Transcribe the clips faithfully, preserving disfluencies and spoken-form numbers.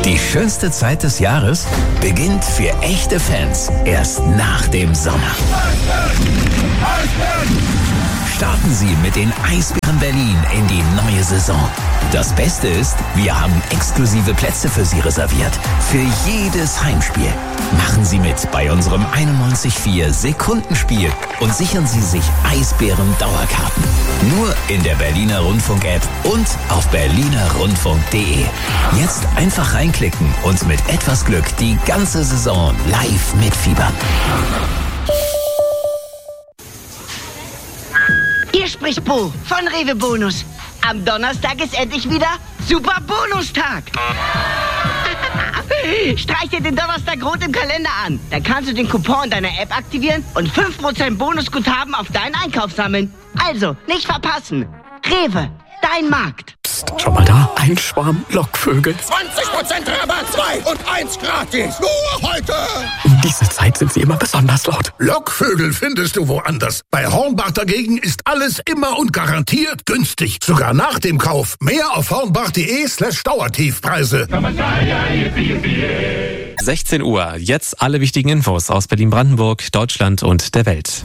Die schönste Zeit des Jahres beginnt für echte Fans erst nach dem Sommer. Starten Sie mit den Eisbären Berlin in die neue Saison. Das Beste ist, wir haben exklusive Plätze für Sie reserviert. Für jedes Heimspiel. Machen Sie mit bei unserem einundneunzig Komma vier Sekundenspiel und sichern Sie sich Eisbären Dauerkarten. Nur in der Berliner Rundfunk-App und auf berliner rundfunk punkt de. Jetzt einfach reinklicken und mit etwas Glück die ganze Saison live mitfiebern. Hier spricht Bo von Rewe Bonus. Am Donnerstag ist endlich wieder Super Bonustag. Streich dir den Donnerstag rot im Kalender an. Dann kannst du den Coupon in deiner App aktivieren und fünf Prozent Bonusguthaben auf deinen Einkauf sammeln. Also, nicht verpassen. Rewe, dein Markt. Psst, schon mal da? Ein Schwarm Lockvögel. zwanzig Prozent Rabatt, zwei und eins gratis. Nur heute. Um diese Zeit sind sie immer besonders laut. Lockvögel findest du woanders. Bei Hornbach dagegen ist alles immer und garantiert günstig. Sogar nach dem Kauf. Mehr auf hornbach.de slash Dauertiefpreise. sechzehn Uhr. Jetzt alle wichtigen Infos aus Berlin-Brandenburg, Deutschland und der Welt.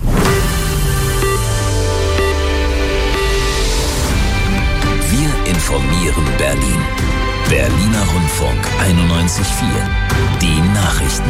Wir informieren Berlin. Berliner Rundfunk einundneunzig Komma vier. Die Nachrichten.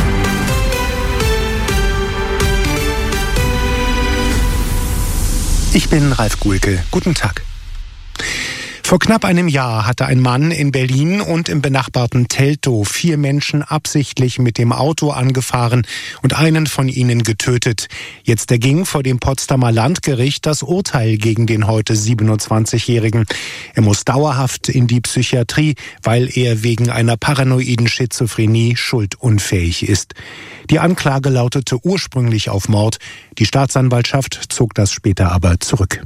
Ich bin Ralf Guhlke. Guten Tag. Vor knapp einem Jahr hatte ein Mann in Berlin und im benachbarten Teltow vier Menschen absichtlich mit dem Auto angefahren und einen von ihnen getötet. Jetzt erging vor dem Potsdamer Landgericht das Urteil gegen den heute siebenundzwanzigjährigen. Er muss dauerhaft in die Psychiatrie, weil er wegen einer paranoiden Schizophrenie schuldunfähig ist. Die Anklage lautete ursprünglich auf Mord. Die Staatsanwaltschaft zog das später aber zurück.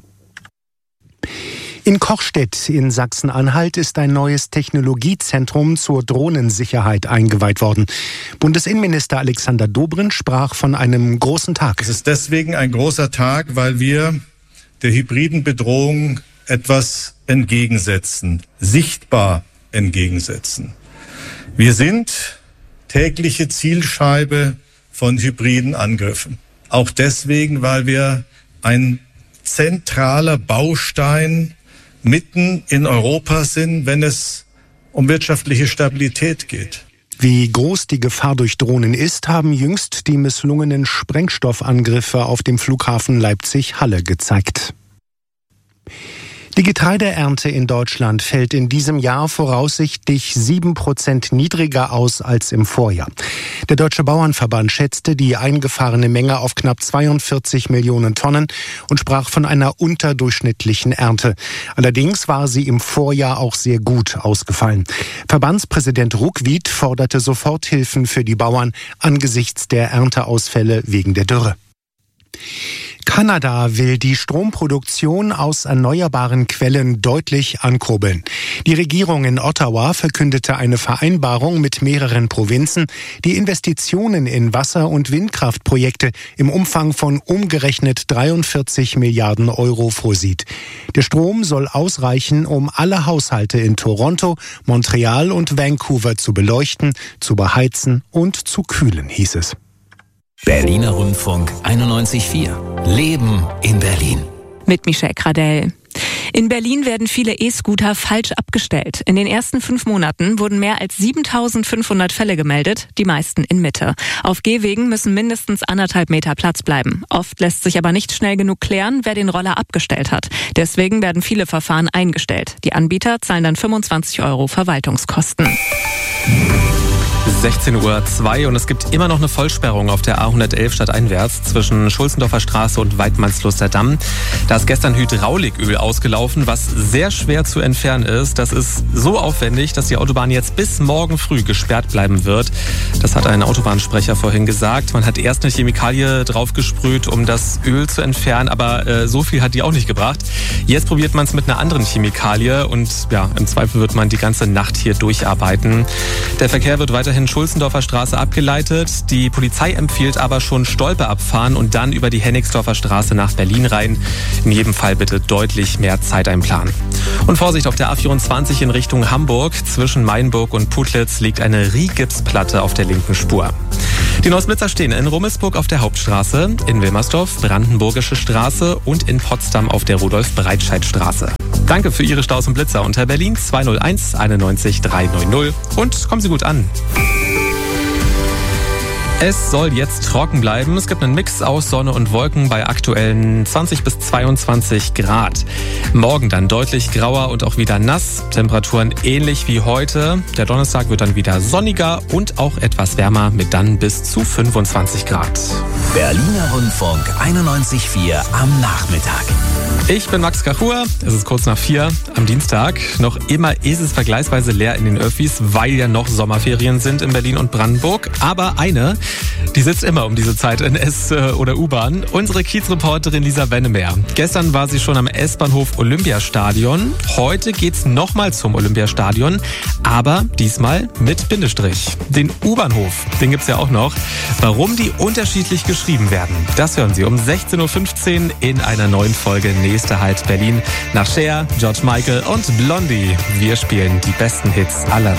In Kochstedt in Sachsen-Anhalt ist ein neues Technologiezentrum zur Drohnensicherheit eingeweiht worden. Bundesinnenminister Alexander Dobrindt sprach von einem großen Tag. Es ist deswegen ein großer Tag, weil wir der hybriden Bedrohung etwas entgegensetzen, sichtbar entgegensetzen. Wir sind tägliche Zielscheibe von hybriden Angriffen. Auch deswegen, weil wir ein zentraler Baustein mitten in Europa sind, wenn es um wirtschaftliche Stabilität geht. Wie groß die Gefahr durch Drohnen ist, haben jüngst die misslungenen Sprengstoffangriffe auf dem Flughafen Leipzig-Halle gezeigt. Die Getreideernte in Deutschland fällt in diesem Jahr voraussichtlich sieben Prozent niedriger aus als im Vorjahr. Der Deutsche Bauernverband schätzte die eingefahrene Menge auf knapp zweiundvierzig Millionen Tonnen und sprach von einer unterdurchschnittlichen Ernte. Allerdings war sie im Vorjahr auch sehr gut ausgefallen. Verbandspräsident Ruckwied forderte Soforthilfen für die Bauern angesichts der Ernteausfälle wegen der Dürre. Kanada will die Stromproduktion aus erneuerbaren Quellen deutlich ankurbeln. Die Regierung in Ottawa verkündete eine Vereinbarung mit mehreren Provinzen, die Investitionen in Wasser- und Windkraftprojekte im Umfang von umgerechnet dreiundvierzig Milliarden Euro vorsieht. Der Strom soll ausreichen, um alle Haushalte in Toronto, Montreal und Vancouver zu beleuchten, zu beheizen und zu kühlen, hieß es. Berliner Rundfunk einundneunzig Komma vier. Leben in Berlin. Mit Michelle Kradell. In Berlin werden viele E-Scooter falsch abgestellt. In den ersten fünf Monaten wurden mehr als siebentausendfünfhundert Fälle gemeldet, die meisten in Mitte. Auf Gehwegen müssen mindestens anderthalb Meter Platz bleiben. Oft lässt sich aber nicht schnell genug klären, wer den Roller abgestellt hat. Deswegen werden viele Verfahren eingestellt. Die Anbieter zahlen dann fünfundzwanzig Euro Verwaltungskosten. sechzehn Uhr zwei und es gibt immer noch eine Vollsperrung auf der A hundertelf stadteinwärts zwischen Schulzendorfer Straße und Weidmannsluster Damm. Da ist gestern Hydrauliköl ausgelaufen, was sehr schwer zu entfernen ist. Das ist so aufwendig, dass die Autobahn jetzt bis morgen früh gesperrt bleiben wird. Das hat ein Autobahnsprecher vorhin gesagt. Man hat erst eine Chemikalie draufgesprüht, um das Öl zu entfernen, aber äh, so viel hat die auch nicht gebracht. Jetzt probiert man es mit einer anderen Chemikalie und ja, im Zweifel wird man die ganze Nacht hier durcharbeiten. Der Verkehr wird weiterhin weiterhin Schulzendorfer Straße abgeleitet. Die Polizei empfiehlt aber schon Stolpe abfahren und dann über die Hennigsdorfer Straße nach Berlin rein. In jedem Fall bitte deutlich mehr Zeit einplanen. Und Vorsicht auf der A vierundzwanzig in Richtung Hamburg. Zwischen Mainburg und Putlitz liegt eine Riehgipsplatte auf der linken Spur. Die Neues-Blitzer stehen in Rummelsburg auf der Hauptstraße, in Wilmersdorf, Brandenburgische Straße und in Potsdam auf der Rudolf-Breitscheid-Straße. Danke für Ihre Staus und Blitzer unter Berlin zwei null eins einundneunzig dreihundert und kommen Sie gut an. Es soll jetzt trocken bleiben. Es gibt einen Mix aus Sonne und Wolken bei aktuellen zwanzig bis zweiundzwanzig Grad. Morgen dann deutlich grauer und auch wieder nass. Temperaturen ähnlich wie heute. Der Donnerstag wird dann wieder sonniger und auch etwas wärmer mit dann bis zu fünfundzwanzig Grad. Berliner Rundfunk einundneunzig Komma vier am Nachmittag. Ich bin Max Kachur, es ist kurz nach vier am Dienstag. Noch immer ist es vergleichsweise leer in den Öffis, weil ja noch Sommerferien sind in Berlin und Brandenburg. Aber eine, die sitzt immer um diese Zeit in S- oder U-Bahn. Unsere Kiezreporterin Lisa Wennemer. Gestern war sie schon am S-Bahnhof Olympiastadion. Heute geht's nochmal zum Olympiastadion, aber diesmal mit Bindestrich. Den U-Bahnhof, den gibt's ja auch noch. Warum die unterschiedlich geschrieben werden, das hören Sie um sechzehn Uhr fünfzehn in einer neuen Folge Nächster Halt Berlin. Nach Cher, George Michael und Blondie. Wir spielen die besten Hits aller